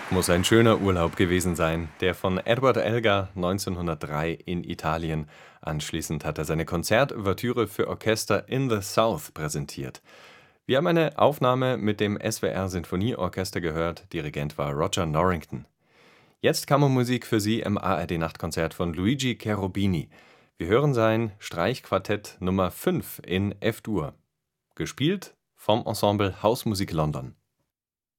Muss ein schöner Urlaub gewesen sein, der von Edward Elgar 1903 in Italien. Anschließend hat er seine Konzertouvertüre für Orchester in the South präsentiert. Wir haben eine Aufnahme mit dem SWR Sinfonieorchester gehört, Dirigent war Roger Norrington. Jetzt Kammermusik für Sie im ARD-Nachtkonzert von Luigi Cherubini. Wir hören sein Streichquartett Nummer 5 in F-Dur, gespielt vom Ensemble Hausmusik London.